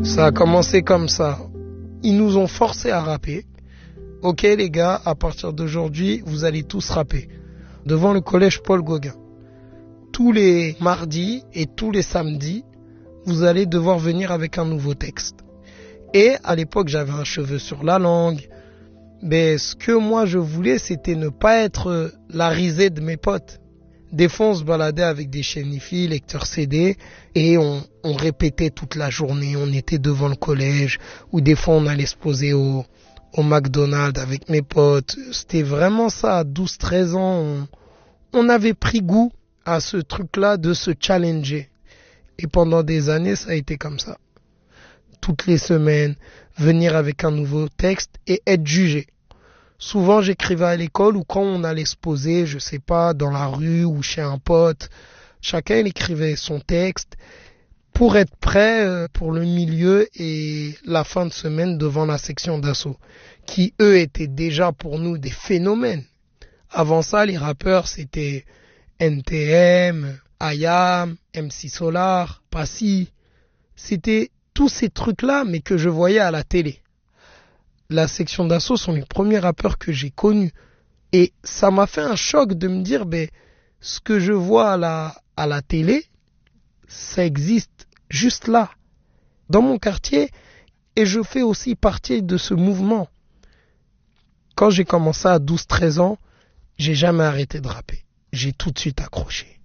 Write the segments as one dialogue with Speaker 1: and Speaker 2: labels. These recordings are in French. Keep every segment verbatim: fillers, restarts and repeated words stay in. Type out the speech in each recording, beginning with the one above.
Speaker 1: Ça a commencé comme ça. Ils nous ont forcés à rapper. Ok les gars, à partir d'aujourd'hui, vous allez tous rapper. Devant le collège Paul Gauguin. Tous les mardis et tous les samedis, vous allez devoir venir avec un nouveau texte. Et à l'époque, j'avais un cheveu sur la langue. Mais ce que moi je voulais, c'était ne pas être la risée de mes potes. Des fois, on se baladait avec des chaînes hi-fi, lecteurs C D, et on, on répétait toute la journée. On était devant le collège, ou des fois, on allait se poser au, au McDonald's avec mes potes. C'était vraiment ça, à douze treize ans. On, on avait pris goût à ce truc-là de se challenger. Et pendant des années, ça a été comme ça. Toutes les semaines, venir avec un nouveau texte et être jugé. Souvent, j'écrivais à l'école ou quand on allait se poser, je sais pas, dans la rue ou chez un pote. Chacun, il écrivait son texte pour être prêt pour le milieu et la fin de semaine devant la section d'assaut, qui, eux, étaient déjà pour nous des phénomènes. Avant ça, les rappeurs, c'était N T M, I A M, M C Solar, Passy. C'était tous ces trucs-là, mais que je voyais à la télé. La section d'assaut sont les premiers rappeurs que j'ai connus. Et ça m'a fait un choc de me dire, ben, ce que je vois à la, à la télé, ça existe juste là, dans mon quartier, et je fais aussi partie de ce mouvement. Quand j'ai commencé à douze treize ans, j'ai jamais arrêté de rapper. J'ai tout de suite accroché.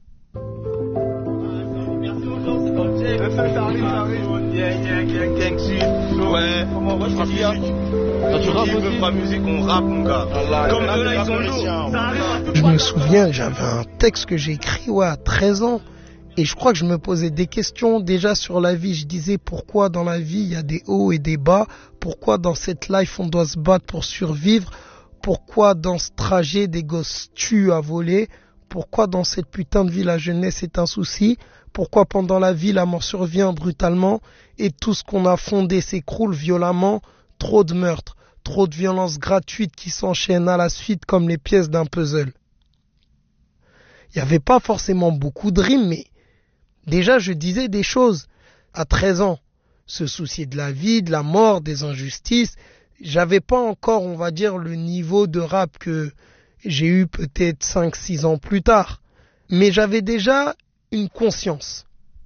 Speaker 2: Ouais, moi je Quand tu rappes, veux pas musique, on rappe, mon gars. Comme eux là, ils sont lourds.
Speaker 1: Je me souviens, j'avais un texte que j'ai écrit ouais, à treize ans. Et je crois que je me posais des questions déjà sur la vie. Je disais pourquoi dans la vie il y a des hauts et des bas. Pourquoi dans cette life on doit se battre pour survivre. Pourquoi dans ce trajet des gosses tuent à voler. Pourquoi dans cette putain de vie la jeunesse est un souci. Pourquoi pendant la vie la mort survient brutalement. Et tout ce qu'on a fondé s'écroule violemment. Trop de meurtres, trop de violences gratuites qui s'enchaînent à la suite comme les pièces d'un puzzle. Il n'y avait pas forcément beaucoup de rimes, mais déjà je disais des choses à treize ans. Se soucier de la vie, de la mort, des injustices. J'avais pas encore, on va dire, le niveau de rap que j'ai eu peut-être cinq six ans plus tard. Mais j'avais déjà une conscience.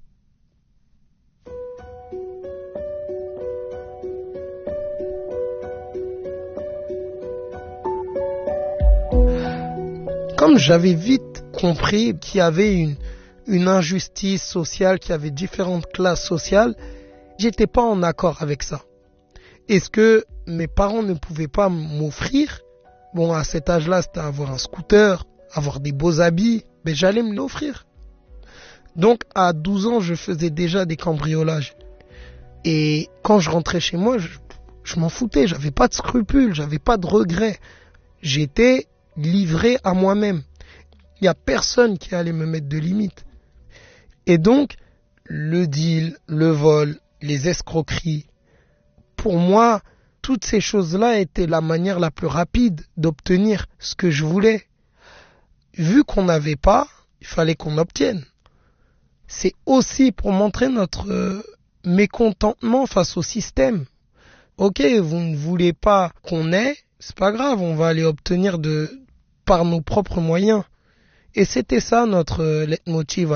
Speaker 1: Comme j'avais vite compris qu'il y avait une, une injustice sociale, qu'il y avait différentes classes sociales, j'étais pas en accord avec ça. Est-ce que mes parents ne pouvaient pas m'offrir? Bon, à cet âge-là, c'était avoir un scooter, avoir des beaux habits, mais j'allais me l'offrir. Donc, à douze ans, je faisais déjà des cambriolages. Et quand je rentrais chez moi, je, je m'en foutais, j'avais pas de scrupules, j'avais pas de regrets. J'étais livré à moi-même. Il n'y a personne qui allait me mettre de limite. Et donc, le deal, le vol, les escroqueries, pour moi, toutes ces choses-là étaient la manière la plus rapide d'obtenir ce que je voulais. Vu qu'on n'avait pas, il fallait qu'on obtienne. C'est aussi pour montrer notre euh, mécontentement face au système. Ok, vous ne voulez pas qu'on ait, c'est pas grave, on va aller obtenir de par nos propres moyens. Et c'était ça notre leitmotiv.